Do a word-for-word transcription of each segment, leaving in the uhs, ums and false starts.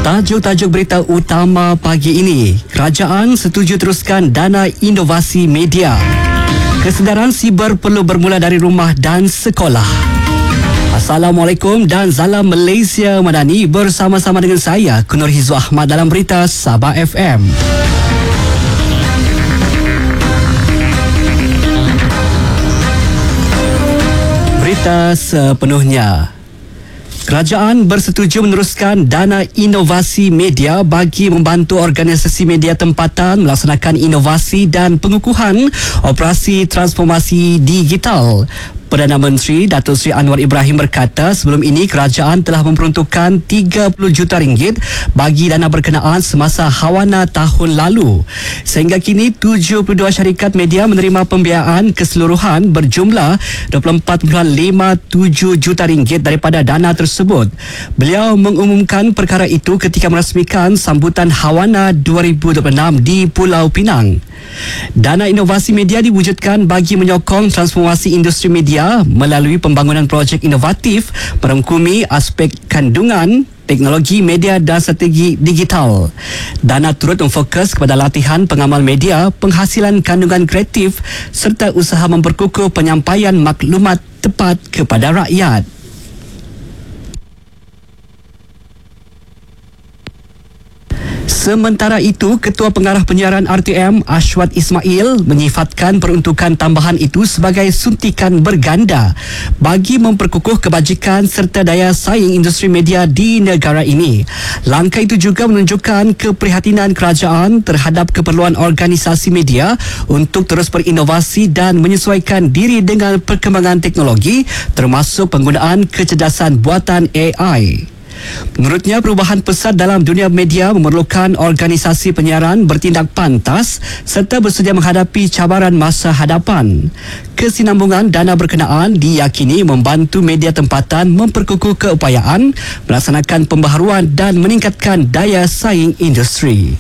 Tajuk-tajuk berita utama pagi ini. Kerajaan setuju teruskan dana inovasi media. Kesedaran siber perlu bermula dari rumah dan sekolah. Assalamualaikum dan Salam Malaysia Madani, bersama-sama dengan saya Kunur Hizzu Ahmad dalam berita Sabah F M. Berita sepenuhnya. Kerajaan bersetuju meneruskan dana inovasi media bagi membantu organisasi media tempatan melaksanakan inovasi dan pengukuhan operasi transformasi digital. Perdana Menteri Datuk Seri Anwar Ibrahim berkata sebelum ini kerajaan telah memperuntukkan tiga puluh juta ringgit bagi dana berkenaan semasa Hawana tahun lalu. Sehingga kini tujuh puluh dua syarikat media menerima pembiayaan keseluruhan berjumlah dua puluh empat perpuluhan lima tujuh juta ringgit daripada dana tersebut. Beliau mengumumkan perkara itu ketika merasmikan sambutan Hawana dua ribu dua puluh enam di Pulau Pinang. Dana inovasi media diwujudkan bagi menyokong transformasi industri media melalui pembangunan projek inovatif merangkumi aspek kandungan, teknologi media dan strategi digital. Dana turut memfokus kepada latihan pengamal media, penghasilan kandungan kreatif serta usaha memperkukuh penyampaian maklumat tepat kepada rakyat. Sementara itu, Ketua Pengarah Penyiaran R T M Ashwat Ismail menyifatkan peruntukan tambahan itu sebagai suntikan berganda bagi memperkukuh kebajikan serta daya saing industri media di negara ini. Langkah itu juga menunjukkan keprihatinan kerajaan terhadap keperluan organisasi media untuk terus berinovasi dan menyesuaikan diri dengan perkembangan teknologi termasuk penggunaan kecerdasan buatan A I. Menurutnya, perubahan pesat dalam dunia media memerlukan organisasi penyiaran bertindak pantas serta bersedia menghadapi cabaran masa hadapan. Kesinambungan dana berkenaan diyakini membantu media tempatan memperkukuh keupayaan, melaksanakan pembaharuan dan meningkatkan daya saing industri.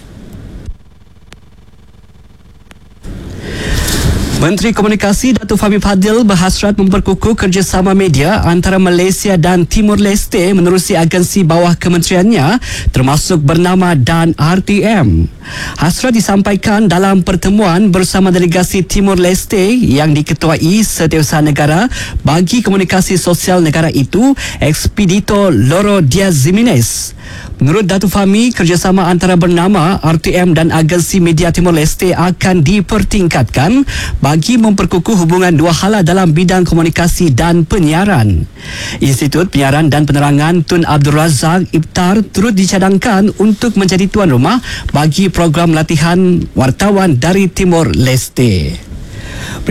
Menteri Komunikasi Datuk Fahmi Fadzil berhasrat memperkukuh kerjasama media antara Malaysia dan Timur Leste menerusi agensi bawah kementeriannya termasuk bernama Dan R T M. Hasrat disampaikan dalam pertemuan bersama delegasi Timur Leste yang diketuai Setiausaha Negara bagi Komunikasi Sosial Negara itu, Ekspedito Loro Diaz Jimenez. Menurut Datuk Fahmi, kerjasama antara bernama R T M dan agensi media Timur Leste akan dipertingkatkan bagi memperkukuh hubungan dua hala dalam bidang komunikasi dan penyiaran. Institut Penyiaran dan Penerangan Tun Abdul Razak Iftar turut dicadangkan untuk menjadi tuan rumah bagi program latihan wartawan dari Timur Leste.